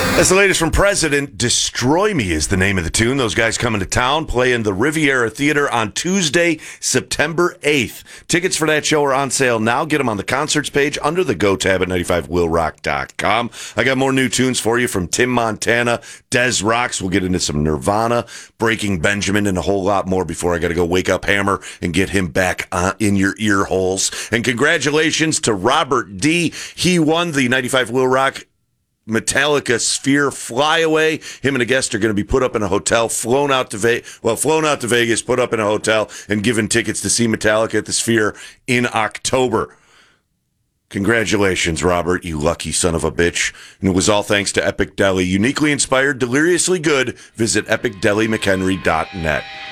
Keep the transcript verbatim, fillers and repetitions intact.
That's the latest from President. Destroy Me is the name of the tune. Those guys coming to town, playing the Riviera Theater on Tuesday, September eighth. Tickets for that show are on sale now. Get them on the concerts page under the Go tab at ninety-five will rock dot com. I got more new tunes for you from Tim Montana, Des Rocks. We'll get into some Nirvana, Breaking Benjamin, and a whole lot more before I got to go wake up Hammer and get him back uh, in your ear holes. And congratulations to Robert D. He won the ninety-five Will Rock Metallica Sphere Flyaway. Him and a guest are going to be put up in a hotel, flown out to Vegas, well, flown out to Vegas, put up in a hotel, and given tickets to see Metallica at the Sphere in October. Congratulations, Robert, you lucky son of a bitch. And it was all thanks to Epic Deli. Uniquely inspired, deliriously good. Visit epic deli mchenry dot net.